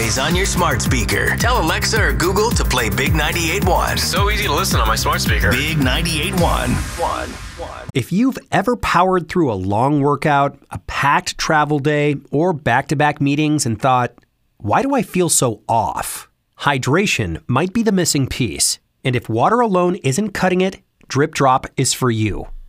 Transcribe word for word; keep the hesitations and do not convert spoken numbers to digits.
always on your smart speaker. Tell Alexa or Google to play Big ninety-eight point one. So easy to listen on my smart speaker. Big ninety-eight point one. If you've ever powered through a long workout, a packed travel day, or back-to-back meetings and thought, why do I feel so off? Hydration might be the missing piece. And if water alone isn't cutting it, Drip Drop is for you.